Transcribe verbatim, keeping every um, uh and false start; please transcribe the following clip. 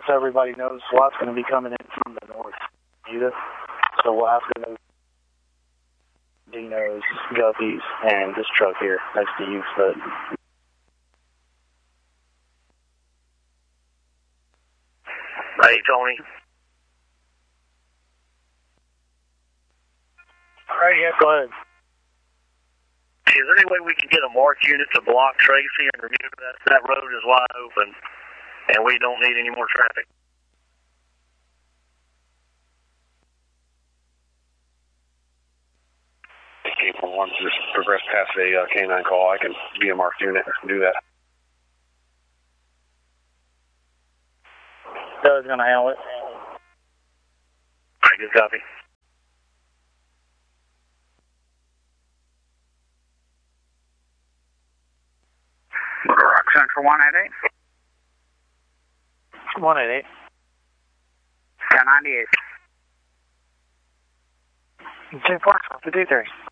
so everybody knows SWAT's going to be coming in from the north. Either. So we'll have to move Dino's, Guppy's, and this truck here next to you. But hey, Tony. All right, yeah, go ahead. Is there any way we can get a marked unit to block Tracy and remove that? That road is wide open, and we don't need any more traffic. eight one one, just progress past a uh, canine call. I can be a marked unit and do that. Doug's going to handle it. All right, good copy. Little Rock Central one eight eight. one eight eight. ten ninety-eight. two four, fifty-three.